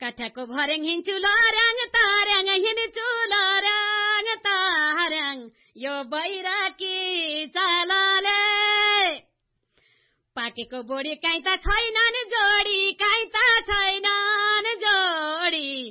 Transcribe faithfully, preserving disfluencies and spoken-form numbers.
काठको भर्याङ हिँड्छु लर्याङ तार्याङ हिँड्छु लर्याङ तार्याङ यो बैराकी चालले पाकेको बोडी काहीँ त छैनन् जोडी काहीँ त छैनन् जोडी